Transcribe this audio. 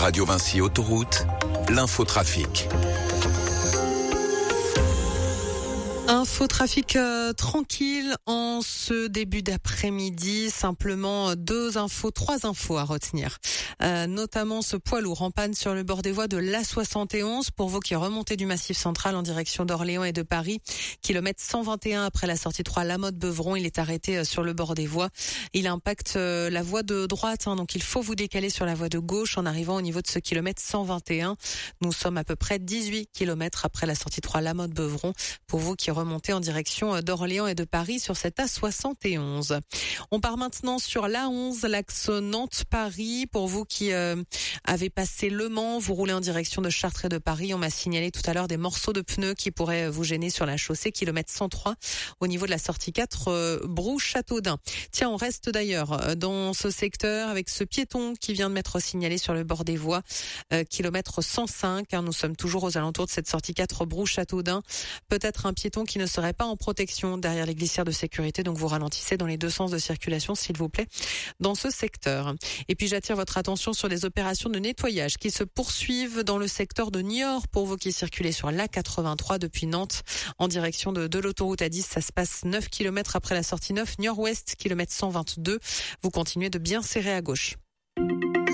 Radio Vinci Autoroute, l'infotrafic. Infotrafic tranquille en ce début d'après-midi. Simplement trois infos à retenir. Notamment ce poids lourd en panne sur le bord des voies de l'A71 pour vous qui remontez du Massif central en direction d'Orléans et de Paris. Kilomètre 121 après la sortie 3 Lamotte-Beuvron. Il est arrêté sur le bord des voies. Il impacte la voie de droite, donc il faut vous décaler sur la voie de gauche en arrivant au niveau de ce kilomètre 121. Nous sommes à peu près 18 kilomètres après la sortie 3 Lamotte-Beuvron pour vous qui remontez en direction d'Orléans et de Paris sur cette A71. On part maintenant sur l'A11, l'axe Nantes-Paris. Pour vous qui avez passé Le Mans, vous roulez en direction de Chartres et de Paris. On m'a signalé tout à l'heure des morceaux de pneus qui pourraient vous gêner sur la chaussée, kilomètre 103 au niveau de la sortie 4 Brou-Châteaudun. Tiens, on reste d'ailleurs dans ce secteur avec ce piéton qui vient de m'être signalé sur le bord des voies, kilomètre 105. Nous sommes toujours aux alentours de cette sortie 4 Brou-Châteaudun. Peut-être un piéton qui ne serait pas en protection derrière les glissières de sécurité, donc vous ralentissez dans les deux sens de circulation s'il vous plaît dans ce secteur. Et puis j'attire votre attention sur les opérations de nettoyage qui se poursuivent dans le secteur de Niort pour vous qui circulez sur l'A83 depuis Nantes en direction de l'autoroute A10. Ça se passe 9 km après la sortie 9 Niort-Ouest, kilomètre 122. Vous continuez de bien serrer à gauche.